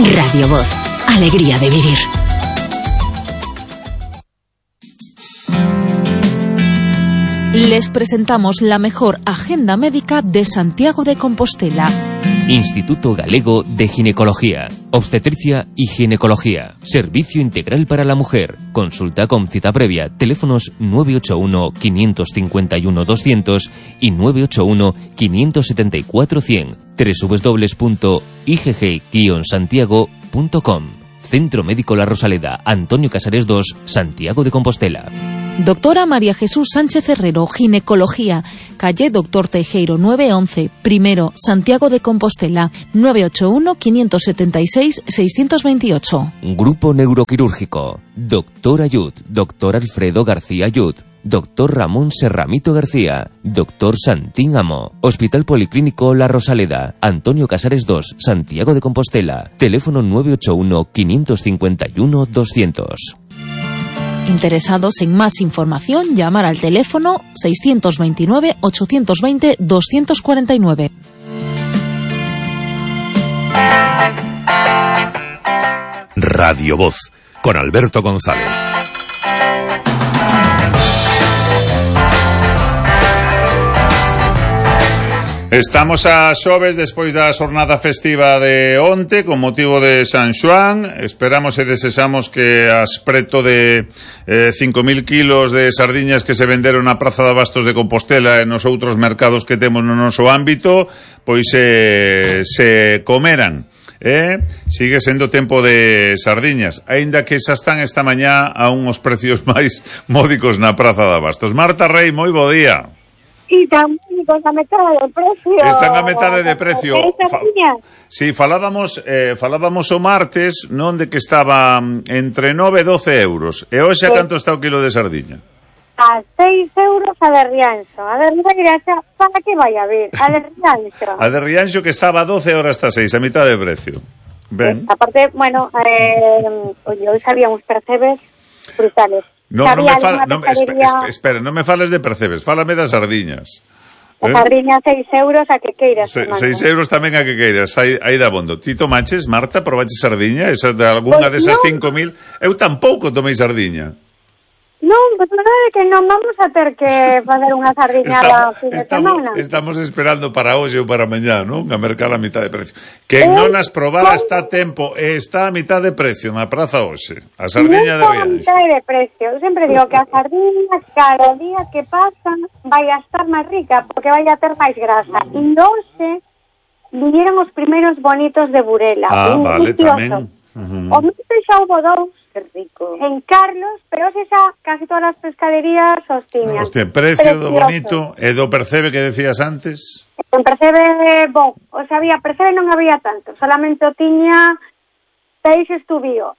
Radio Voz, alegría de vivir. Les presentamos la mejor agenda médica de Santiago de Compostela. Instituto Galego de Ginecología, Obstetricia y Ginecología. Servicio integral para la mujer. Consulta con cita previa. Teléfonos 981 551 200 y 981 574 100. www.igg-santiago.com. Centro Médico La Rosaleda, Antonio Casares 2, Santiago de Compostela. Doctora María Jesús Sánchez Herrero, Ginecología, calle Doctor Teijeiro 911, primero, Santiago de Compostela, 981 576 628. Grupo Neuroquirúrgico, Doctor Ayud, Doctor Alfredo García Ayud, Doctor Ramón Serramito García, Doctor Santín Amo, Hospital Policlínico La Rosaleda, Antonio Casares 2, Santiago de Compostela, teléfono 981 551 200. Interesados en más información, llamar al teléfono 629 820 249. Radio Voz, con Alberto González. Estamos a xoves despois da xornada festiva de onte con motivo de San Xoán. Esperamos e desexamos que as preto de 5.000 kilos de sardiñas que se venderon na Praza de Abastos de Compostela e nos outros mercados que temos no noso ámbito pois se comeran. Sigue sendo tempo de sardiñas, aínda que xa están esta mañá a uns precios máis módicos na Praza de Abastos. Marta Rei, moi bo día. E tan módicos a metade de precio. Están a metade de precio. Sí, falábamos o martes, non, de que estaba entre 9 e 12 euros. E hoxe a canto está o kilo de sardiña? A 6 euros a de Rianxo. A de Rianxo, para que vai a ver? A de Rianxo. A de Rianxo que estaba a 12 horas hasta 6, a mitad de precio. Ben. Aparte, bueno, hoy sabíamos percebes brutales. Espera, non me fales de percebes, fálame das sardiñas. A sardiña 6 euros a que queiras. 6 euros tamén a que queiras, aí da bondo. Ti tomaches, Marta, probaches sardiña? Esa de algunha pues desas 5.000? Eu tampouco tomei sardiña. Non, pues non é que non vamos a ter que fazer unha sardiñada fin de semana. Estamos esperando para hoxe ou para mañá, non? A mercar a mitad de precio. Que non as probara está a tempo, está a mitad de precio na praza hoxe. A sardiña de Rianxo. A mitad de precio. Eu sempre digo que a sardiña cada día que pasa vai a estar máis rica porque vai a ter máis grasa. E hoxe vinieron os primeiros bonitos de Burela. Vale, tamén. O momento xa houve dous. Qué rico. En Carlos, pero se xa casi todas as pescaderías os tiñan. Hostia, precio do bonito e do percebe que decías antes? En percebe, o sea, percebe non había tanto, solamente o tiña peixe estubío.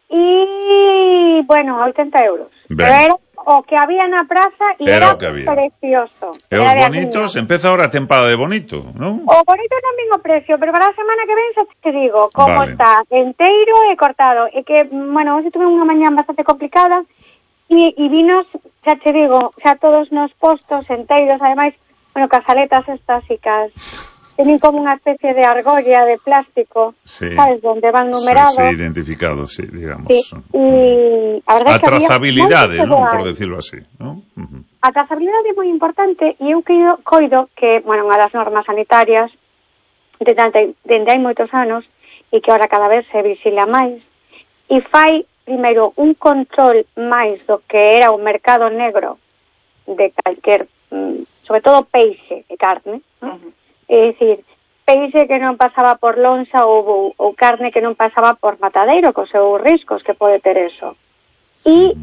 E, bueno, 80 euros. Pero era o que había na praza e era precioso. E os bonitos, empeza ahora a tempada de bonito, non? O bonito non vin o precio, pero para a semana que ven xa te digo como está, enteiro e cortado. E que, bueno, hoxe tuve unha mañá bastante complicada e vinos, xa te digo, xa todos nos postos enteiros, ademais, bueno, casaletas estas e cas teñen como unha especie de argolla de plástico, sabes, donde van numerados. Sí, identificados, sí, digamos. Sí, e a verdade a trazabilidade, non, por decirlo así, non? A trazabilidade é moi importante e eu coido que, bueno, unha das normas sanitarias dende hai moitos anos e que ahora cada vez se visila máis e fai, primeiro, un control máis do que era o mercado negro de calquer, sobre todo peixe e carne, é dicir, peixe que non pasaba por lonxa ou carne que non pasaba por matadeiro, cos seus riscos que pode ter eso. E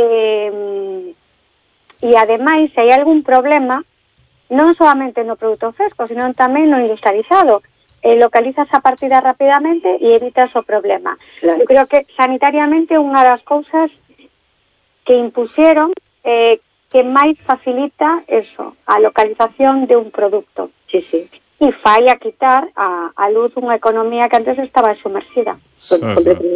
ademais, se hai algún problema, non solamente no produto fresco, sino tamén no industrializado, localizas a partida rapidamente e evitas o problema. Claro. Eu creo que sanitariamente unha das cousas que impusieron que máis facilita eso, a localización de un produto. Sí, sí. E fai a quitar a luz unha economía que antes estaba sumerxida.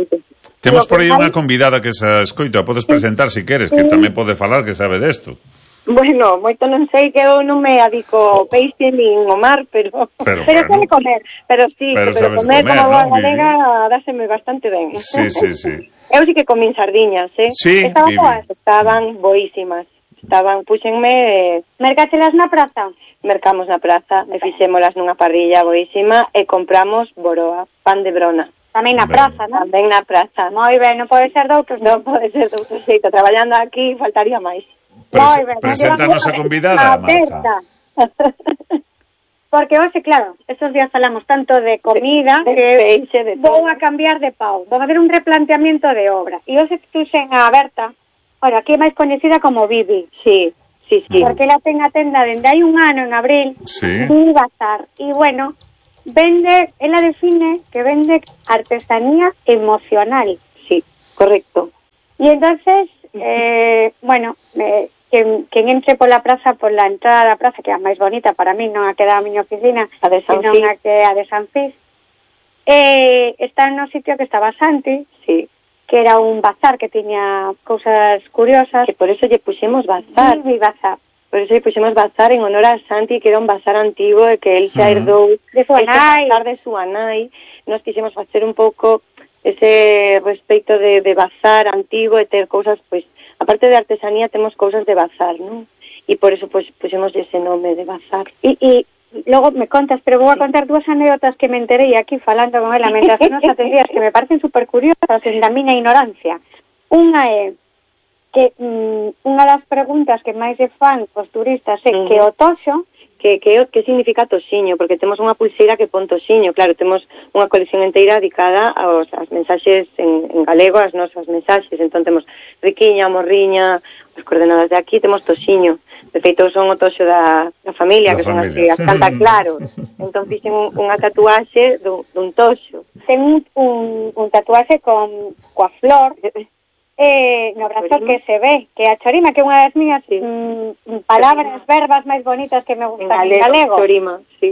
Temos por aí unha convidada que se escoita, podes presentar se queres, que tamén pode falar, que sabe desto. Bueno, moito non sei, que eu non me adico ao peixe nin ao mar, pero Pero bueno, sabe comer. pero sí, Pero pero sabes comer comer, como boa ¿no, galega dáseme bastante ben. sí. Eu sí que comín sardiñas, Sí, Estaban Vivi. boas. Estaban boísimas. Púxenme, Mercátelas na praza. mercamos na praza, e fixémolas nunha parrilla boísima e compramos boroa, pan de brona. Tamén na Ben. praza, non? Tamén na praza. Moi ben, non pode ser de outros. Non pode ser de outro xeito. Traballando aquí faltaría máis. Moi ben, Preséntanos a convidada, Marta. Porque hoxe, claro, estos días falamos tanto de comida De que peixe, de vou todo. a cambiar de pau. Vou a haber un replanteamiento de obra. E hoxe tuxen a Berta, ora, que é máis coñecida como Vivi. Sí. Porque ela ten a tenda dende hai un ano, en abril, Sí. un bazar. E, bueno, ela define que vende artesanía emocional. Sí, correcto. Y entonces, quen entre pola praza, pola entrada da praza, que é a máis bonita para mí, non a que dá a miña oficina, A de San senón Fis. a que a de San Fis, está no sitio que estaba Santi, Sí. que era un bazar que tiña cousas curiosas. Que por eso lle puxemos bazar. Vivi Bazar. Por eso lle puxemos bazar en honor a Santi, que era un bazar antigo e que él xa herdou De súa nai. bazar de súa nai. Nos quixemos facer un pouco ese respecto de bazar antigo e ter cousas, pois, aparte de artesanía, temos cousas de bazar, non? E por eso, pois, puxemos ese nome de bazar. E logo me contas, pero vou a contar dúas anécdotas que me enterei aquí falando con ela mentras nos atendías, que me parecen super curiosas en da miña ignorancia. Unha é que unha das preguntas que máis se fan os turistas é que o toxo, que significa toxiño, porque temos unha pulseira que pon toxiño, claro, temos unha colección inteira dedicada ás mensaxes en galego, as nosas mensaxes, entón temos riquiña, morriña, as coordenadas de aquí, temos toxiño. De feito, son o toxo da familia, que son as que as canta claro. Entón fixen unha tatuaxe dun toxo. ten un tatuaxe coa flor no brazo que se ve, que a chorima, que é unha das miñas palabras, verbas máis bonitas que me gustan en galego. Chorima, sí.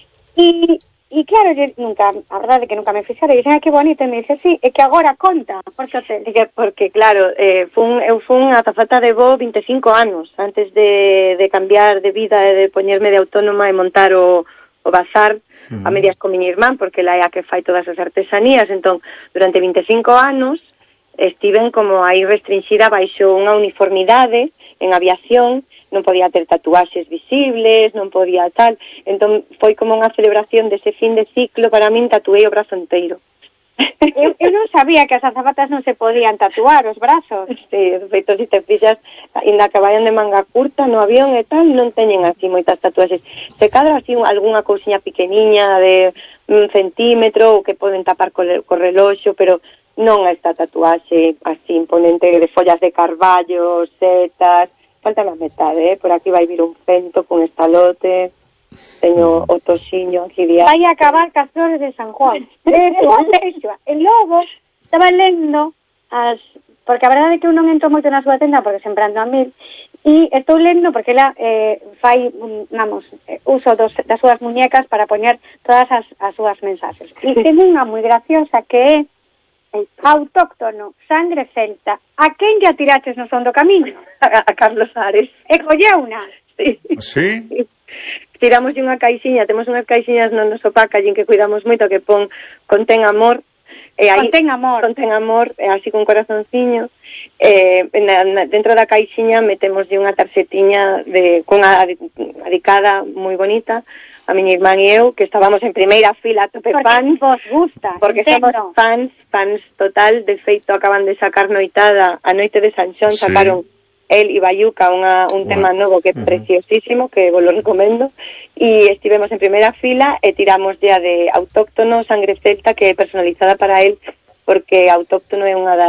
E claro, a verdade é que nunca me fixera, e dixen, que bonito, e me dice, sí, é que agora conta, porque claro, eu fun azafata de voo 25 anos, antes de cambiar de vida e de poñerme de autónoma e montar o bazar a medias con miña irmán, porque ela é a que fai todas as artesanías, entón, durante 25 anos, estiven como aí restringida baixo unha uniformidade en aviación, non podía ter tatuaxes visibles, non podía tal, entón foi como unha celebración dese fin de ciclo, para min tatuei o brazo inteiro. eu non sabía que as azafatas non se podían tatuar os brazos. Sí, de feito, se te fixas, ainda que vayan de manga curta no avión e tal, non teñen así moitas tatuaxes. Se cadra así algunha cousiña pequeniña de un centímetro, ou que poden tapar co reloxo, pero non esta tatuaxe así imponente de follas de carballo, setas, falta a metade, por aquí vai vir un fento con estalote, teño o toxiño aquí diario. Vai a acabar cas flores de San Juan. E logo estaba lendo porque a verdade é que eu non entro moito na súa tenda porque sempre ando a mil, e estou lendo porque ela fai, uso das súas muñecas para poñer todas as súas mensaxes. E ten unha moi graciosa que é autóctono, sangre celta. A quen lle atiraches no son do camiño? A Carlos Ares. E colleuna. Sí. Sí? Tiramos unha caixiña, temos unhas caixiñas no noso packaging que cuidamos moito, que contén amor. Contén amor. Contén amor, así con corazonciño. Dentro da caixiña metemoslle unha tarxetiña cunha adicada moi bonita, a miña irmán e eu, que estábamos en primeira fila a tope fans. Vos gusta. Porque somos fans total. De feito, acaban de sacar noitada, a noite de San Xón, sacaron el e Bayuca un tema novo que é preciosísimo, que vos lo recomendo, e estivemos en primeira fila e tiramos ya de Autóctono, Sangre Celta, que é personalizada para él, porque Autóctono é unha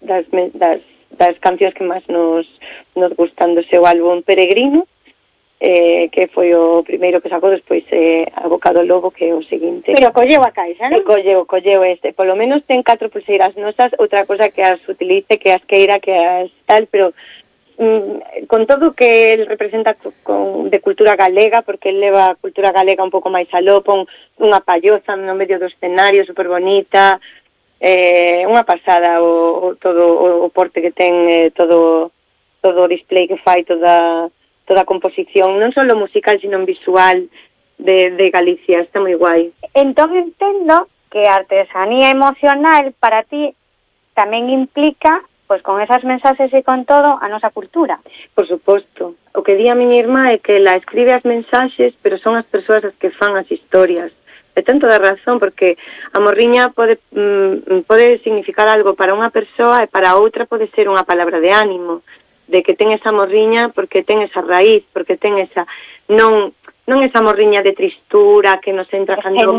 das cancións que máis nos gustan do seu álbum Peregrino, que foi o primeiro que sacou, despois A Boca do Lobo, que é o seguinte. Pero colleu a caixa, non? Colleu este. Polo menos ten 4 pulseiras nosas, outra cosa que as utilice, que as queira, que as tal, pero con todo que el representa de cultura galega, porque el leva a cultura galega un pouco máis aló, pon unha palloza no medio do escenario, super bonita, unha pasada todo o porte que ten, todo o display que fai, toda toda a composición, non só musical, sino visual de Galicia, está moi guai. Entón entendo que a artesanía emocional para ti tamén implica, pois con esas mensaxes e con todo, a nosa cultura. Por suposto. O que di a miña irmá é que ela escribe as mensaxes, pero son as persoas as que fan as historias. E ten toda a razón, porque a morriña pode significar algo para unha persoa e para outra pode ser unha palabra de ánimo, de que ten esa morriña porque ten esa raíz, porque ten esa... Non esa morriña de tristura que nos entra cando...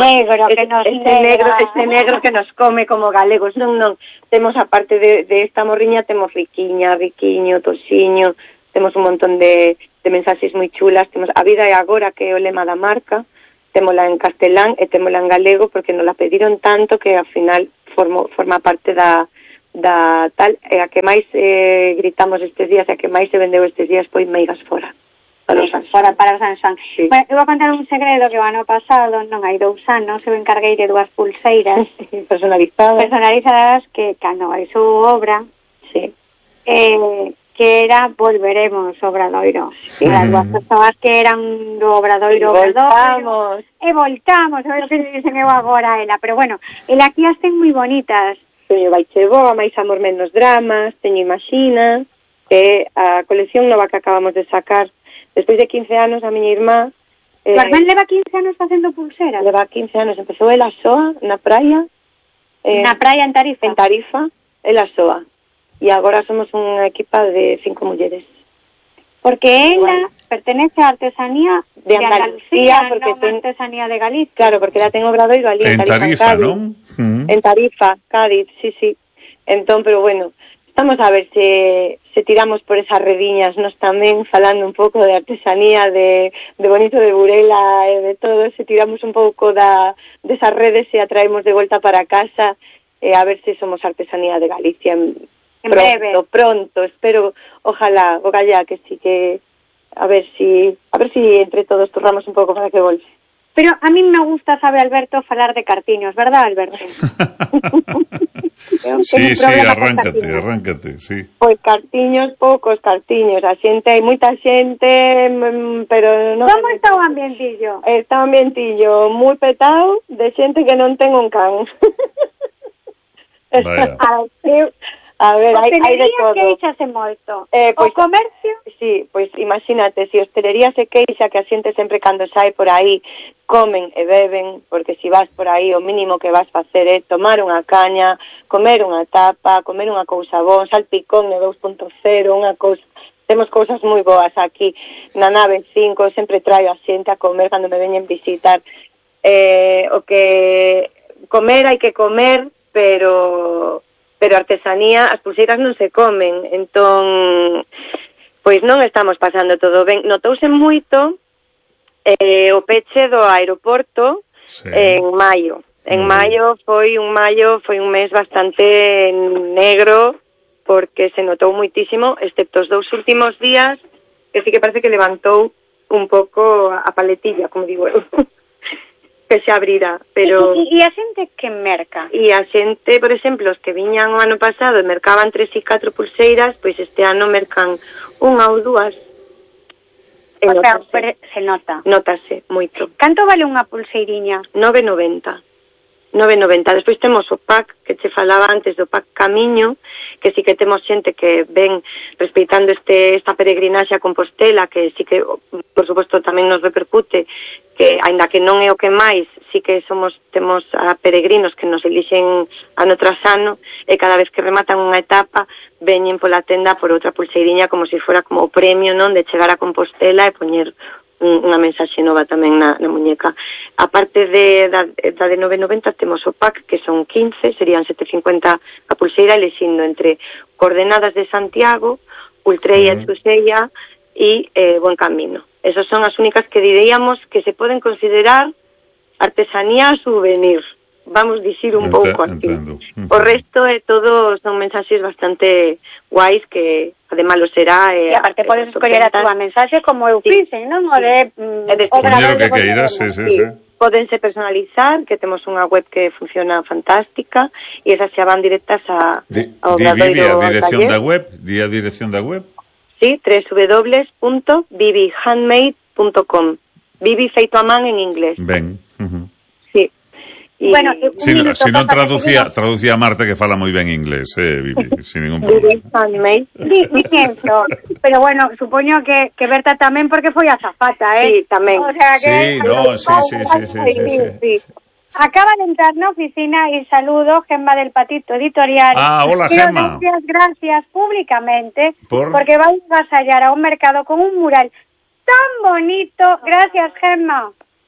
Ese negro que nos come como galegos. Non. Temos, aparte de esta morriña, temos riquiña, riquiño, tosiño, temos un montón de mensaxes moi chulas. Temos A vida é agora, que é o lema da marca, témola en castelán e témola en galego, porque nos la pediron tanto que ao final forma parte da tal, e a que máis gritamos estes días, e a que máis se vendeu estes días foi Meigas Fora. Para o San Xoán. Sí. Bueno, eu vou contar un segredo que o ano pasado, non hai 2 anos, eu encarguei de 2 pulseiras personalizadas que cando hai súa obra, sí. Que era Volveremos Obradoiro. Sí. As 2 persoas que eran do Obradoiro. Voltamos. Voltamos, é o que dicen eu agora ela. Pero bueno, ela aquí as ten moi bonitas. Teño Baiche Boa, Máis amor menos dramas, teño Imagina, que a colección nova que acabamos de sacar. Despois de 15 anos, a miña irmá... Tu irmán leva 15 anos facendo pulseras? Leva 15 anos. Empezou ela soa, na praia. Na praia en Tarifa? En Tarifa, ela soa. E agora somos unha equipa de 5 mulleres. Porque ela pertenece á artesanía de Andalucía, porque non artesanía de Galicia. Claro, porque ela ten obradoiro ali en Tarifa, non? En Tarifa, Cádiz, sí. Entón, pero bueno, estamos a ver se tiramos por esas rediñas, nos tamén falando un pouco de artesanía, de Bonito de Burela e de todo, se tiramos un pouco desas redes e atraemos de volta para casa, a ver se somos artesanía de Galicia pronto, espero, ojalá, ogallá que sí, que a ver si entre todos turramos un pouco para que volve. Pero a mí me gusta, sabe Alberto, falar de cartiños, ¿verdad, Alberto? Sí, arráncate, sí. Pois cartiños, poucos cartiños, a xente, hai moita xente, pero non... Como está o ambientillo? Está un ambientillo moi petado de xente que non ten un can. Vaya. A ver, hai de todo. Que queixase moito. Pois, o comercio? Sí, pois imagínate, se hostelería se queixa que a xente sempre cando sai por aí comen e beben, porque se vas por aí o mínimo que vas facer é tomar unha caña, comer unha tapa, comer unha cousa boa, salpicón de 2.0, unha cousa... Temos cousas moi boas aquí na nave 5, sempre traio a xente a comer cando me veñen visitar. O que comer hai que comer, pero artesanía, as pulseiras non se comen, entón, pois non estamos pasando todo ben. Notouse moito o peche do aeroporto en maio. En maio foi un mes bastante negro, porque se notou moitísimo, excepto os 2 últimos días, que sí que parece que levantou un pouco a paletilla, como digo eu. Que se abrirá, pero... E a xente que merca? E a xente, por exemplo, os que viñan o ano pasado e mercaban 3 e 4 pulseiras, pois este ano mercan 1 ou 2. Se nota. Notase moito. Canto vale unha pulseiriña? 9,90. Despois temos o pack que che falaba antes do pack Camiño, que sí que temos xente que ven respeitando esta peregrinaxe a Compostela, que sí que, por suposto, tamén nos repercute, que, aínda que non é o que máis, sí que temos a peregrinos que nos elixen ano tras ano, e cada vez que rematan unha etapa, veñen pola tenda por outra pulseiriña como se fora como o premio, non, de chegar a Compostela e poñer unha mensaxe nova tamén na muñeca. A parte da de 9,90 temos o pack, que son 15, serían 7,50 a pulseira, elixindo entre Coordenadas de Santiago, Ultreia, Chusella e Buen Camino. Esas son as únicas que diríamos que se poden considerar artesanía souvenir. Vamos dicir un pouco aquí. O resto é todo, son mensaxes bastante guais que además lo será. E aparte podes escoller a túa mensaxe como eu fixen, non? O de o que queiras, sí. Pódense personalizar, que temos unha web que funciona fantástica e esas xa van directas ao Obradoiro. Di a dirección da web? Sí, www.bibihandmade.com. Bibi feito a man en inglés. Ben. Sí. Y, bueno, si non traducía a Marta, que fala moi ben inglés, Bibi, sin ningún problema. Bibi Handmade. Sí, pienso. Pero bueno, supoño que Berta tamén, porque foi azafata, Sí, tamén. O sea que... Sí. Acaba de entrar na oficina y saludo Gemma del Patito Editorial. Ah, hola, Gemma. Gracias públicamente porque va a avasallar a un mercado con un mural tan bonito. Gracias, Gemma.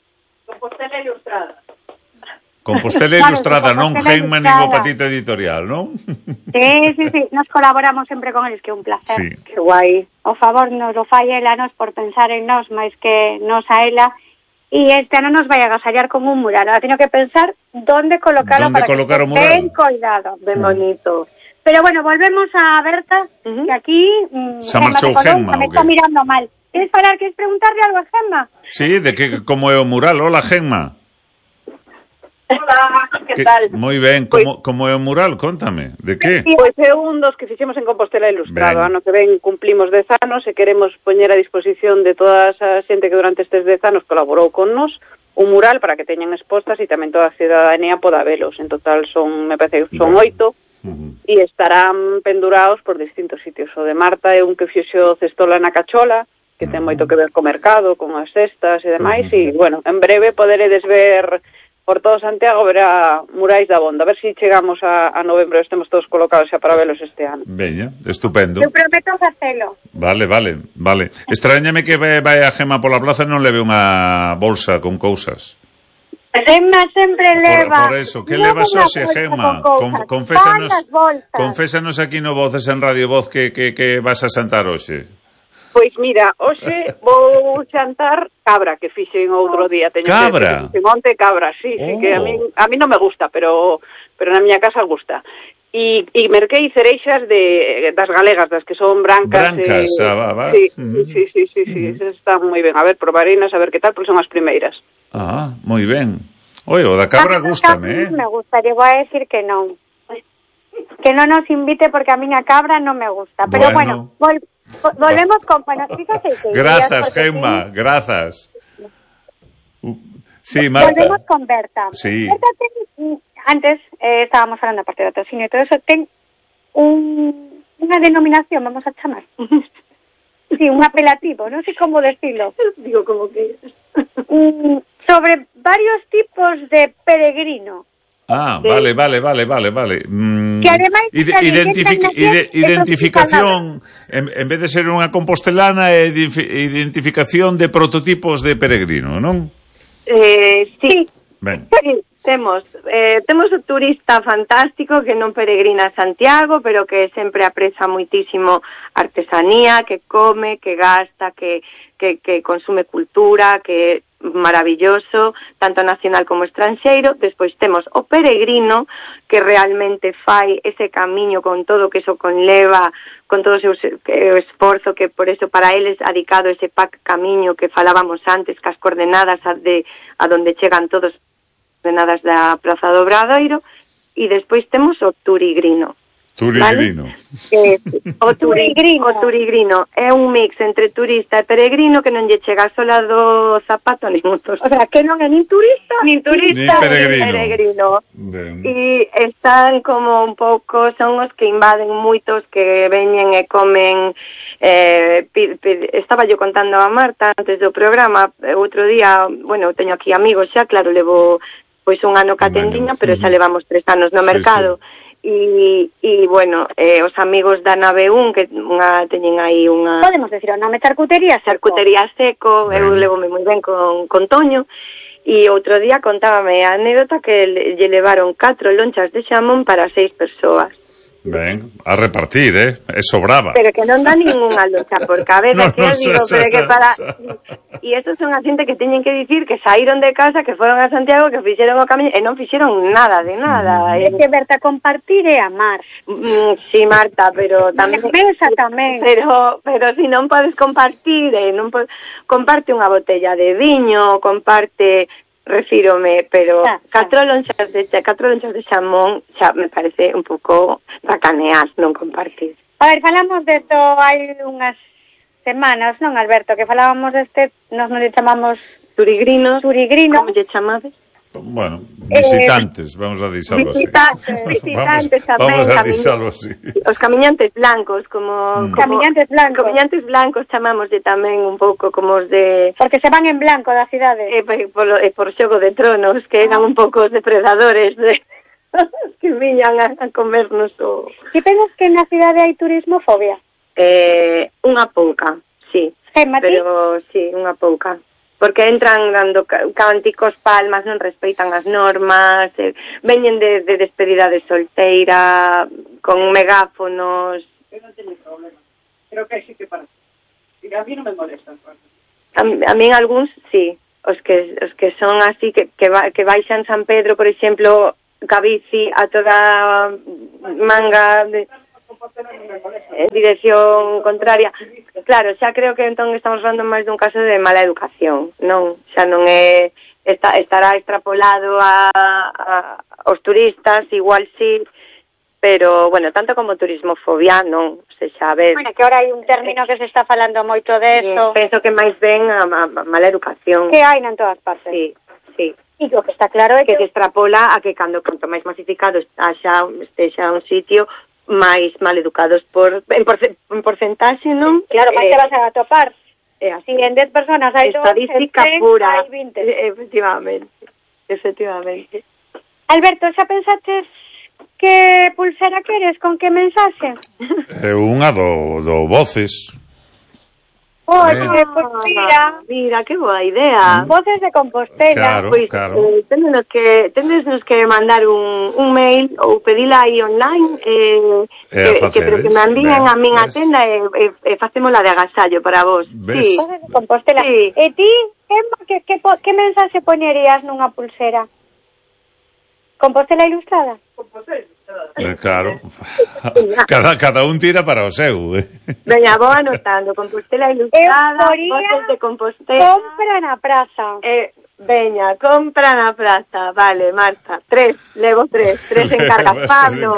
Compostela Ilustrada, non Gemma nin o Patito Editorial, non? Sí, nos colaboramos sempre con eles, que é un placer. Sí. Que guai. O favor nos lo fai ela, nos por pensar en nós, máis que nos a ela. E este ano nos vai a agasallar con un mural. Ahora teño que pensar onde colocarlo para que esté ben cuidado. Ben bonito. Pero bueno, volvemos a Berta, que aquí... Se marchou Gemma, me está mirando mal. Queres preguntarle algo a Gemma? Sí, de que como é o mural. Hola, Gemma. Hola, que tal? Moi ben, como é o mural? Contame, de que? Pois é un dos que fixemos en Compostela Ilustrado. Ano que ven cumplimos 10 anos e queremos poñer a disposición de toda a xente que durante estes 10 anos colaborou con nos un mural para que teñan expostas e tamén toda a cidadanía poda velos. En total me parece que son 8 e estarán pendurados por distintos sitios. O de Marta é un que fixo Cestola na Cachola, que ten moito que ver co mercado, con as cestas e demais, e, bueno, en breve poderedes ver por todo Santiago, verá murais da Bonda. A ver se chegamos a novembro e estemos todos colocados xa para velos este ano. Veña, estupendo. Eu prometo facelo. Vale. Extrañame que vai a Gemma pola plaza e non leve unha bolsa con cousas. Gemma sempre leva. Por eso, que levas hoxe, Gemma? Confésanos aquí no Voces en Radio Voz que vas a xantar hoxe. Pois mira, hoxe vou xantar cabra, que fixen outro día. Cabra? Monte cabra, sí, que a mí non me gusta, pero na miña casa gusta. E merquei cereixas das galegas, das que son brancas. Va. Sí, están moi ben. A ver, probareinas, a ver que tal, porque son as primeiras. Ah, moi ben. Oi, o da cabra gústame, Me gusta, lle vou a decir que non. Que non nos invite porque a miña cabra non me gusta. Pero bueno volvemos con... Bueno, fíjate que... Grazas, Gemma, grazas. Sí, Marta. Volvemos con Berta. Sí. Berta antes estábamos falando a parte do patrocinio e todo eso, ten unha denominación, vamos a chamar. Sí, un apelativo, non sei como decirlo. Digo, como que... sobre varios tipos de peregrino. Ah, vale. Que ademais identificación, en vez de ser unha compostelana, é identificación de prototipos de peregrino, non? Sí. Ben. Sí, temos o turista fantástico que non peregrina a Santiago, pero que sempre apreza moitísimo artesanía, que come, que gasta, que consume cultura, que é maravilloso, tanto nacional como estranxeiro. Despois temos o peregrino, que realmente fai ese camiño con todo o que eso conleva, con todo o seu esforzo, que por eso para eles ha dedicado ese camiño que falábamos antes, cas coordenadas a donde chegan todos, coordenadas da Praza do Obradoiro. E despois temos o turigrino. Turigrino. ¿Vale? O turigrino é un mix entre turista e peregrino que non lle chega sola do zapato nin motos. O sea, que non é nin turista nin peregrino. E están como un pouco, son os que invaden moitos, que veñen e comen. Estaba yo contando a Marta antes do programa, outro día, bueno, teño aquí amigos xa, claro, levo pois un ano ca tendiña, pero xa levamos 3 anos no mercado. E bueno, os amigos da Nave 1 que teñen aí unha... Podemos decir o nome, Charcutería Seco. Eu levome moi ben con Toño. E outro día contábame a anécdota que lle levaron 4 lonchas de xamón para 6 persoas. Ben, a repartir, sobraba. Pero que non dá ninguna loncha por cabeza, que eu digo, pero que para... E estos son a xente que teñen que dicir que saíron de casa, que foron a Santiago, que fixeron o camiño, e non fixeron nada de nada. É que, Berta, compartir é amar. Sí, Marta, pero tamén... Mesa tamén. Pero si non podes compartir, comparte unha botella de viño, comparte... Refírome, pero 4 lonchas de xamón xa me parece un pouco bacanear, non compartir. A ver, falamos de to hai unhas semanas, non, Alberto, que falábamos deste, nos non lle chamamos Surigrinos. Surigrinos. Como lle chamades? Bueno, visitantes, vamos a deixalo así. Visitantes tamén. Vamos a deixalo así. Os camiñantes blancos, como Camiñantes blancos. Camiñantes blancos chamámoslle tamén un pouco como os de... Porque se van en blanco da cidade. Por Xogo de Tronos, que eran un pouco os depredadores que viñan a comernos o... Que pensas que na cidade hai turismofobia? Unha pouca, sí. Pero sí, unha pouca. Porque entran dando cánticos, palmas, non respeitan as normas, veñen de despedida de solteira, con megáfonos. Eu non teño problema. Creo que sí que para. A mí non me molesta. A mí algúns, sí. Os que son así, que baixan San Pedro, por exemplo, ca bici a toda manga en dirección contraria. Claro, xa creo que entón estamos falando máis dun caso de mala educación, non? Xa non é estará extrapolado aos turistas, igual sí, pero, bueno, tanto como turismofobia, non, se sabe. Bueno, que ahora hai un término que se está falando moito deso. Penso que máis ben a mala educación. Que hai en todas partes. Sí, sí. E o que está claro é que se extrapola a que canto máis masificado estexa un sitio, máis mal educados en porcentaxe, non? Claro, máis te vas a atopar. Si en 10 personas hai estadística pura. Hai 20. Efectivamente. Alberto, xa pensaches que pulsera queres, con que mensaxe? Unha do Voces. Pues mira, que boa idea. Voces de Compostela. Claro, pues, claro. Tendenos que mandar un mail ou pedila aí online que me envíen a min a tenda e facémola de agasallo para vos. Sí. Voces de Compostela. Sí. E ti, que mensaxe poñerías nunha pulsera? Compostela Ilustrada? Compostela. Claro. Cada un tira para o seu. Veña, vou anotando. Compostela Ilustrada, Voces de Compostela. Compra na praza. Veña, compra na praza. Vale, Marta. 3, levo 3 encargas. Pablo,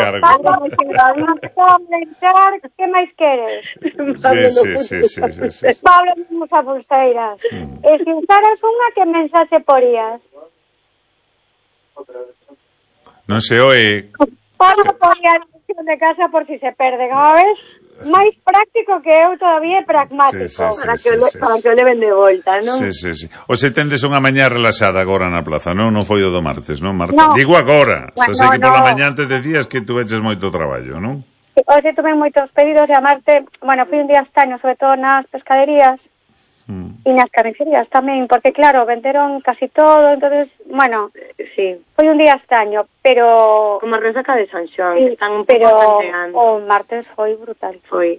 que máis queres? Sí. Pablo, vamos a pulseiras. E se usaras unha, que mensaxe porías? Non se oe. Pablo poría a dirección de casa por si se perde, como ves? Máis práctico que eu todavía é pragmático. Para que o leven de volta, non? Sí. O se tendes unha mañá relaxada agora na plaza, non foi o do martes, non, Marta? No. Digo agora. Bueno, Sei que pola mañá antes decías que tu eches moito traballo, non? Hoxe tuve moitos pedidos e a Marte, bueno, fui un día estaño, sobre todo nas pescaderías e nas carnicerías tamén, porque claro, venderon casi todo, entonces, bueno, sí, foi un día estaño, pero... Como a resaca de San Xoán, sí, están un pouco pero tanteando. o martes foi brutal. Foi.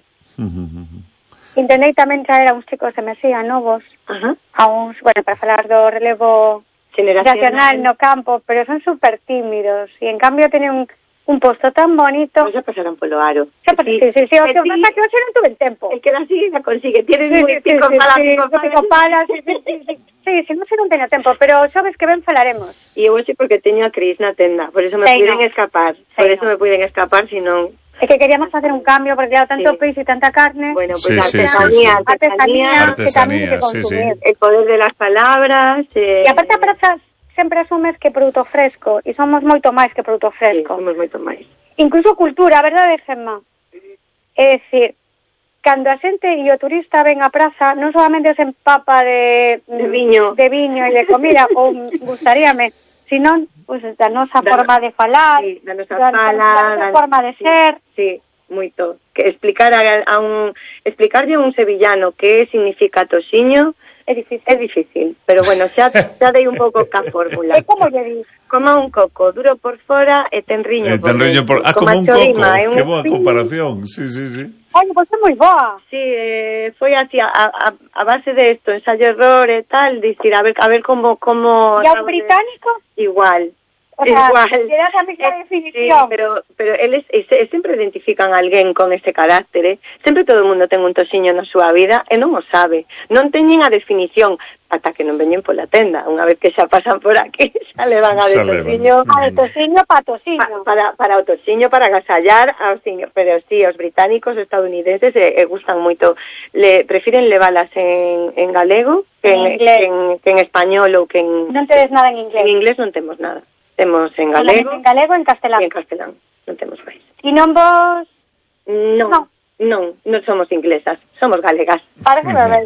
Intentei tamén traer a uns chicos de Mesía novos, a uns, bueno, para falar do relevo generacional no campo, pero son super tímidos, e en cambio teñen un posto tan bonito. Pois xa pasaron polo aro. Sí, o que pasa que hoxe non tuve tempo. El que la sigue la consigue. Tienes cinco palas. Sí, non se non teño tempo, pero sabes que ben falaremos. E eu hoxe porque teño a Cris na tenda, por eso me puiden escapar. Por eso me puiden escapar, senón... É que queríamos facer un cambio, porque claro, tanto peixe e tanta carne. Bueno, pues artesanía, que tamén se consumir. El poder de las palabras. E aparte a praza sempre asumes que produto fresco, e somos moito máis que produto fresco. Sí, somos moito máis. Incluso cultura, verdade, Gemma? É dicir, cando a xente e o turista ven a praza, non solamente se empapa de viño e de comida, ou gustaríame, sino pues, da nosa forma de falar, da nosa forma de ser. Sí, moito. Que explicarlle a un sevillano que significa tociño é difícil, pero bueno, xa dei un pouco ca fórmula. É como lle dis? Como un coco, duro por fora e tenriño por dentro. Como un coco, que boa comparación. Sí. Oye, pues é moi boa. Sí, foi así, a base de esto, ensayo error e tal, dicir, a ver como... E ao británico? Igual. O sea, igual. tienes a mí la definición. Sí, pero eles sempre identifican a alguén con ese carácter, Sempre todo o mundo ten un tosiño na súa vida e non o sabe. Non teñen a definición ata que non veñen pola tenda. Unha vez que xa pasan por aquí, xa le van a de tosiño. A de tosiño pa tosiño. Para o tosiño, para agasallar aos niños. Pero sí, os británicos, estadounidenses, gustan moito. Prefiren levalas en galego que en español ou que en... Non tedes nada en inglés. En inglés non temos nada. Temos en galego. En galego e en castelán. E en castelán. Non temos máis. E non vos... Non somos inglesas, somos galegas. Parece ben.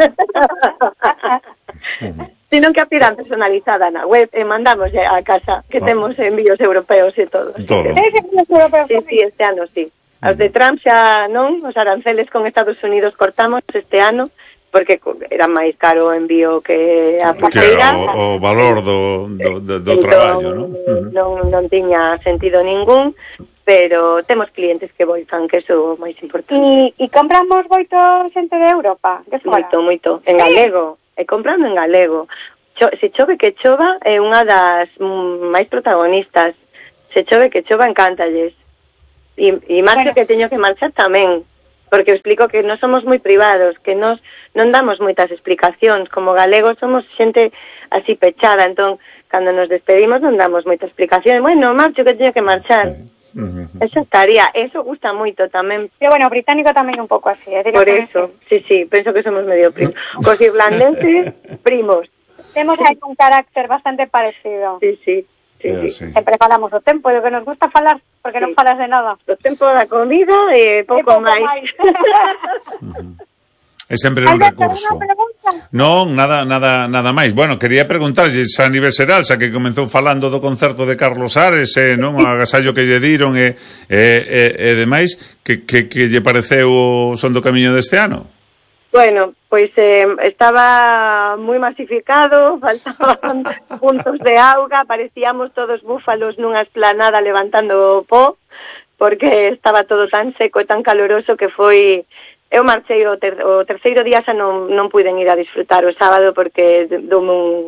Sino que a pidan personalizada na web e mandamos a casa, que temos envíos europeos e todo. Todo. Sí, este ano sí. Os de Trump xa non, os aranceles con Estados Unidos cortamos este ano, porque era máis caro o envío que a paseira. Que o valor do traballo, non tiña sentido ningún, pero temos clientes que voltan, que é o máis importante. E compramos moito xente de Europa? Moito, en galego, e comprando en galego. Se chove que chova é unha das máis protagonistas. Se chove que chova, encántalles. E marcho que teño que marchar tamén, porque explico que non somos moi privados, que non damos moitas explicacións. Como galegos somos xente así pechada, entón, cando nos despedimos non damos moita explicación. Bueno, marcho que teño que marchar. Sí. Eso estaría, eso gusta moito tamén. Pero bueno, o británico tamén un pouco así, Por eso, sí, penso que somos medio primos. Cos irlandeses, primos. Temos aí un carácter bastante parecido. Sí. Sempre falamos o tempo, e o que nos gusta falar, porque non falas de nada. O tempo da comida e pouco máis. É sempre un recurso. Non, nada máis. Bueno, quería preguntarlle a nivel xeral, xa que comezou falando do concerto de Carlos Ares, non, o agasallo que lle diron e demais, que lle pareceu o Son do Camiño deste ano? Bueno, pois estaba moi masificado, faltaban puntos de auga, parecíamos todos búfalos nunha esplanada levantando o pó, porque estaba todo tan seco e tan caloroso que foi... Eu marchei o terceiro día xa non puiden ir a disfrutar o sábado porque dome un